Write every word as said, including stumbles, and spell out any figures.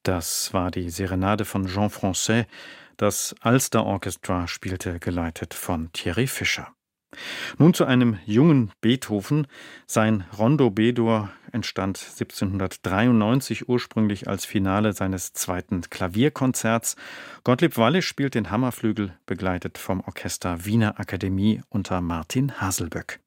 Das war die Serenade von Jean Francais. Das Ulster Orchestra spielte, geleitet von Thierry Fischer. Nun zu einem jungen Beethoven. Sein Rondo B-Dur entstand siebzehnhundertdreiundneunzig ursprünglich als Finale seines zweiten Klavierkonzerts. Gottlieb Wallisch spielt den Hammerflügel, begleitet vom Orchester Wiener Akademie unter Martin Haselböck.